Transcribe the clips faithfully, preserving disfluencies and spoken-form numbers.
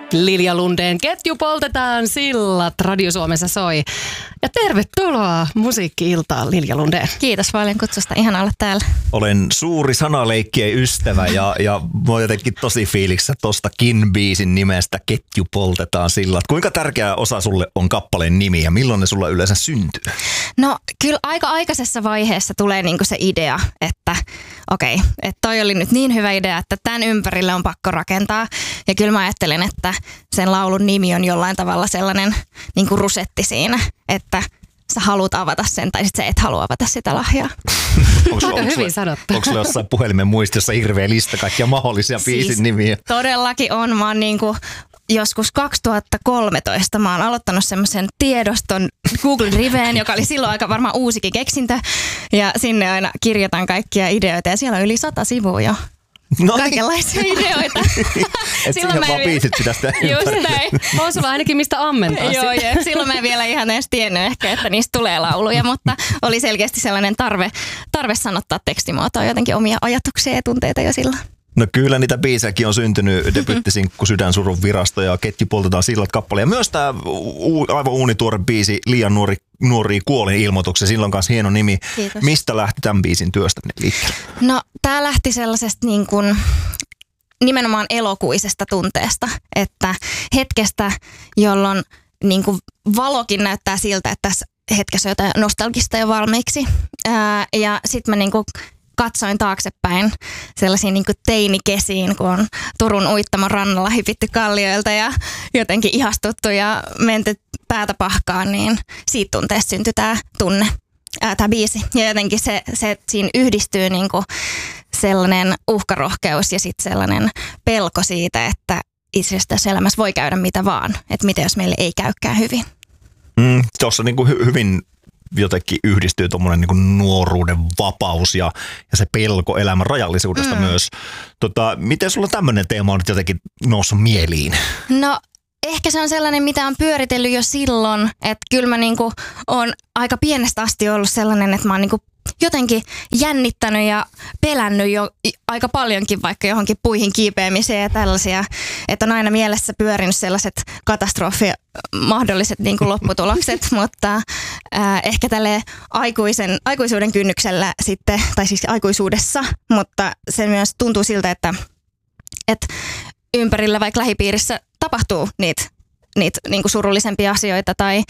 Lilja Lundeen Ketju poltetaan, sillat Radio Suomessa soi. Ja tervetuloa Musiikki-iltaan, Lilja Lundeen. Kiitos paljon kutsusta, ihana olla täällä. Olen suuri sanaleikkien ystävä ja, ja mä oon jotenkin tosi fiiliksissä tostakin biisin nimestä Ketju poltetaan, sillat. Kuinka tärkeä osa sulle on kappaleen nimi ja milloin ne sulla yleensä syntyy? No kyllä aika aikaisessa vaiheessa tulee niinku se idea, että okei, okay, että toi oli nyt niin hyvä idea, että tämän ympärille on pakko rakentaa. Ja kyllä mä ajattelen, että sen laulun nimi on jollain tavalla sellainen niinku rusetti että sä haluat avata sen tai sit sä et halua avata sitä lahjaa. Onko Aika hyvin sanottu. Onko sulla jossain puhelimen muistiossa hirveä lista kaikkia mahdollisia biisin siis nimiä? Todellakin on. Mä oon niinku joskus kaksituhattakolmetoista mä oon aloittanut semmoisen tiedoston Google Driveen, joka oli silloin aika varmaan uusikin keksintö. Ja sinne aina kirjoitan kaikkia ideoita ja siellä on yli sata sivua jo. No kaikenlaisia ideoita. Et silloin vaan biisit pitäisi tehdä just näin. On sulla ainakin mistä ammentaa. Joo, ja silloin mä en vielä ihan edes tiennyt ehkä, että niistä tulee lauluja, mutta oli selkeästi sellainen tarve, tarve sanottaa tekstimuotoa jotenkin omia ajatuksia ja tunteita jo silloin. No kyllä niitä biisejäkin on syntynyt, debyttisinkku Sydänsurun virasto ja Ketju poltetaan sillat kappale. Ja myös tämä aivan uunituore biisi Liian nuori, nuori kuolin ilmoituksen, silloin kanssa hieno nimi. Kiitos. Mistä lähti tämän biisin työstäminen liikkeelle? No tää lähti sellaisesta niin kuin nimenomaan elokuisesta tunteesta, että hetkestä, jolloin niin kuin valokin näyttää siltä, että tässä hetkessä on jotain nostalgista jo valmiiksi. Ää, ja sitten mä niin kuin katsoin taaksepäin sellaisiin niin kuin teinikesiin, kun on Turun Uittamon rannalla hipitty kallioilta ja jotenkin ihastuttu ja menty päätä pahkaan, niin siitä tunteesta syntyi tämä tunne, tämä biisi. Ja jotenkin se, se siinä yhdistyy niin kuin sellainen uhkarohkeus ja sitten sellainen pelko siitä, että itse asiassa tässä elämässä voi käydä mitä vaan. Että mitä jos meille ei käykään hyvin. Mm, Tuossa niin kuin hy- hyvin jotenkin yhdistyy tuommoinen niin nuoruuden vapaus ja, ja se pelko elämän rajallisuudesta mm. myös. Tota, miten sulla tämmöinen teema on nyt jotenkin noussut mieliin? No ehkä se on sellainen, mitä on pyöritellyt jo silloin, että kyllä mä niinku on aika pienestä asti ollut sellainen, että mä oon niinku jotenkin jännittänyt ja pelännyt jo aika paljonkin vaikka johonkin puihin kiipeämiseen ja tällaisia, että on aina mielessä pyörinyt sellaiset katastrofi mahdolliset niin kuin lopputulokset, mutta äh, ehkä tälle aikuisen, aikuisuuden kynnyksellä sitten, tai siis aikuisuudessa, mutta se myös tuntuu siltä, että, että ympärillä vaikka lähipiirissä tapahtuu niitä, niitä niin kuin surullisempia asioita tai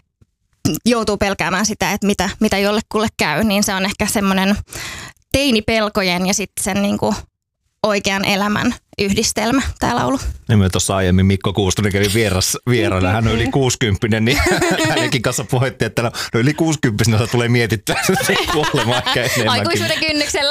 joutuu pelkäämään sitä, että mitä, mitä jollekulle käy, niin se on ehkä semmoinen teinipelkojen ja sitten sen niinku oikean elämän yhdistelmä, tämä laulu. Ja me tuossa aiemmin Mikko Kuustonen kävi vieras, vieraana, hän on yli kuusikymppinen, niin hänenkin kanssa puhuttiin, että no, no yli kuusikymppisenä tulee mietittyä kuolemaan ehkä enemmänkin. Aikuisuuden kynnyksellä.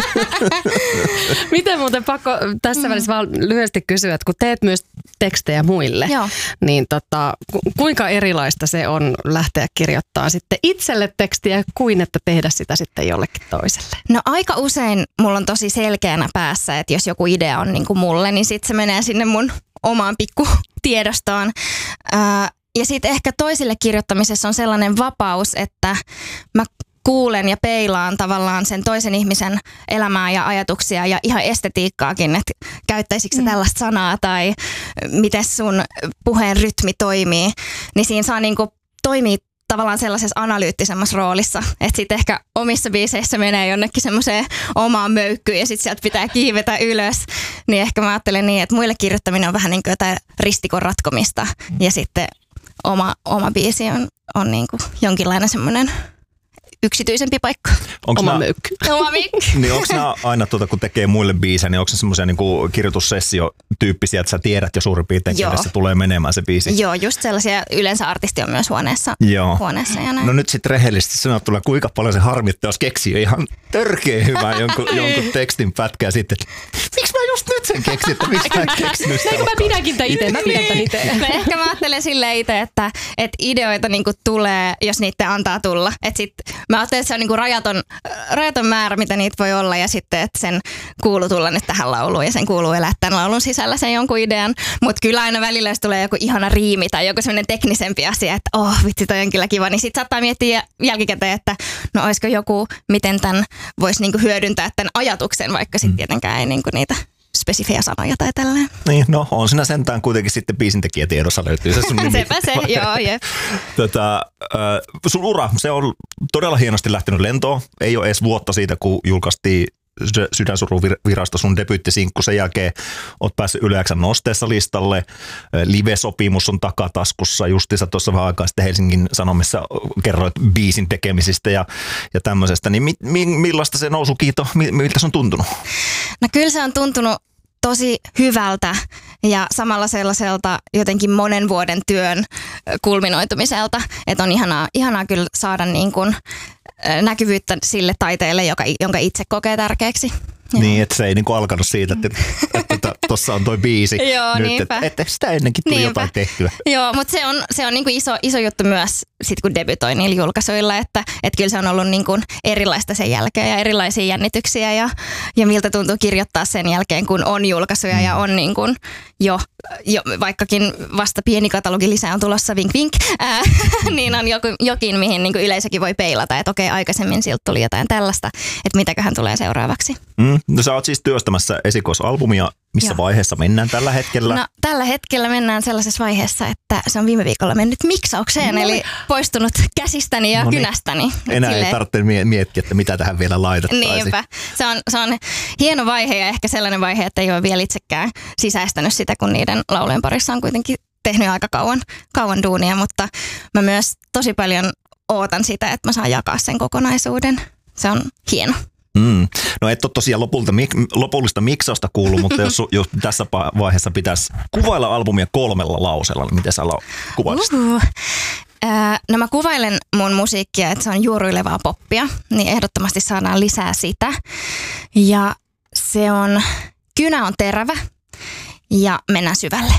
Miten muuten pakko tässä mm. välissä vaan lyhyesti kysyä, että kun teet myös tekstejä muille, Joo. niin tota, kuinka erilaista se on lähteä kirjoittamaan sitten itselle tekstiä kuin että tehdä sitä sitten jollekin toiselle? No aika usein mulla on tosi selkeänä päässä, että jos joku idea on niin kuin mulle, niin sitten se menee sinne mun omaan pikku tiedostoon. Ää, ja sitten ehkä toisille kirjoittamisessa on sellainen vapaus, että mä kuulen ja peilaan tavallaan sen toisen ihmisen elämää ja ajatuksia ja ihan estetiikkaakin, että käyttäisikö sä tällaista sanaa tai miten sun puheen rytmi toimii, niin siinä saa niinku toimia tavallaan sellaisessa analyyttisemmassa roolissa, että sitten ehkä omissa biiseissä menee jonnekin semmoiseen omaan möykkyyn ja sitten sieltä pitää kiivetä ylös, niin ehkä mä ajattelen niin, että muille kirjoittaminen on vähän niin kuin jotain ristikon ratkomista ja sitten oma, oma biisi on, on niin kuin jonkinlainen semmoinen yksityisempi paikka. Onks Oma nää, möykky. Oma möykky. niin onko nämä aina, tuota, kun tekee muille biisejä, niin onko se semmoisia niinku kirjoitussessio-tyyppisiä, että sä tiedät jo suurin piirtein, että se tulee menemään se biisi? Joo, just sellaisia. Yleensä artisti on myös huoneessa. Joo. huoneessa ja näin. No nyt sitten rehellisesti sanottuna, kuinka paljon se harmittaa, jos keksii ihan törkeä hyvää jonkun, jonkun tekstin pätkää sitten, että miksi mä just nyt sen keksin, että miksi mä en keksinyt sitä? Eikö mä pidänkin tämän itse? Mä pidän tämän itse. No ehkä mä ajattelen silleen itse, että, että ideoita niinku tulee, jos niitä antaa tulla. Et sit, mä ajattelen, että se on niinku rajaton, rajaton määrä, mitä niitä voi olla ja sitten, että sen kuuluu tulla nyt tähän lauluun ja sen kuuluu elää tämän laulun sisällä sen jonkun idean. Mutta kyllä aina välillä, jos tulee joku ihana riimi tai joku sellainen teknisempi asia, että oh vitsi toi on kyllä kiva, niin sitten saattaa miettiä jälkikäteen, että no olisiko joku, miten tämän voisi niinku hyödyntää tämän ajatuksen, vaikka sitten tietenkään ei niinku niitä spesifejä sanoja tai tälleen. Niin, no on siinä sentään kuitenkin sitten biisintekijätiedossa löytyy se sun nimi. Sepä se, joo, jep. Tätä, äh, sun ura, se on todella hienosti lähtenyt lentoon. Ei ole edes vuotta siitä, kun julkaistiin Sydänsuruvirasto sun debyyttisinkku. Sen jälkeen oot päässyt Yle X:n nosteessa listalle. Live-sopimus on takataskussa. Justiinsa tuossa vähän aikaa sitten Helsingin Sanomissa kerroit biisin tekemisistä ja, ja tämmöisestä. Niin mi, mi, millaista se nousukiito, miltä se on tuntunut? No kyllä se on tuntunut tosi hyvältä ja samalla sellaiselta jotenkin monen vuoden työn kulminoitumiselta, että on ihanaa, ihanaa kyllä saada niin kuin näkyvyyttä sille taiteelle, joka, jonka itse kokee tärkeäksi. Niin, että se ei niinku alkanut siitä, että tuossa on toi biisi Joo, nyt, että et sitä ennenkin tuli niinpä. Jotain tehtyä. Joo, mutta se on, se on niinku iso, iso juttu myös sit kun debytoi niillä julkaisuilla, että et kyllä se on ollut niinku erilaista sen jälkeen ja erilaisia jännityksiä ja, ja miltä tuntuu kirjoittaa sen jälkeen, kun on julkaisuja mm. ja on niinku jo, jo, vaikkakin vasta pieni katalogi lisää on tulossa, vink vink, ää, niin on joku, jokin, mihin niinku yleisökin voi peilata, että okei, aikaisemmin siltä tuli jotain tällaista, että mitäköhän tulee seuraavaksi. Mm. No sä oot siis työstämässä esikoisalbumia. Missä Joo. vaiheessa mennään tällä hetkellä? No tällä hetkellä mennään sellaisessa vaiheessa, että se on viime viikolla mennyt miksaukseen, no. eli poistunut käsistäni ja no niin. kynästäni. Enää Silleen... ei tarvitse miettiä, että mitä tähän vielä laitettaisiin. Niinpä. Se on, se on hieno vaihe ja ehkä sellainen vaihe, että ei ole vielä itsekään sisäistänyt sitä, kun niiden laulujen parissa on kuitenkin tehnyt aika kauan, kauan duunia, mutta mä myös tosi paljon ootan sitä, että mä saan jakaa sen kokonaisuuden. Se on hieno. Mm. No et ole tosiaan lopulta, lopullista miksausta kuullut, mutta jos, jos tässä vaiheessa pitäisi kuvailla albumia kolmella lauseella, niin miten sä kuvailisit? Uhuh. Äh, no mä kuvailen mun musiikkia, että se on juoruilevaa poppia, niin ehdottomasti saadaan lisää sitä. Ja se on, kynä on terävä ja mennään syvälle.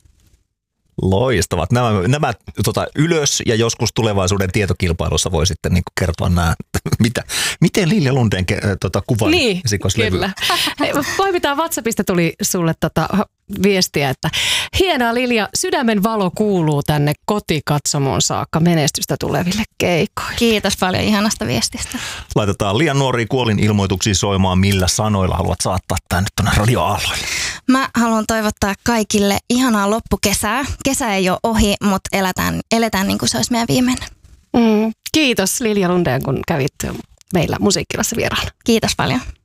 Loistavat. Nämä, nämä tota, ylös ja joskus tulevaisuuden tietokilpailussa voi sitten niin kertoa nämä, mitä, miten Lilja Lundén tota, kuvaili niin, esikoislevyä. Kyllä. Poimitaan WhatsAppista tuli sulle tota, viestiä, että hienoa Lilja, sydämen valo kuuluu tänne kotikatsomoon saakka, menestystä tuleville keikoille. Kiitos paljon ihanasta viestistä. Laitetaan liian nuoria kuolin ilmoituksia soimaan, millä sanoilla haluat saattaa tämän nyt tuonne radioaalloille. Mä haluan toivottaa kaikille ihanaa loppukesää. Kesä ei ole ohi, mutta eletään, eletään niin kuin se olisi meidän viimeinen. Mm, kiitos Lilja Lundén, kun kävit meillä Musiikkilassa vieraana. Kiitos paljon.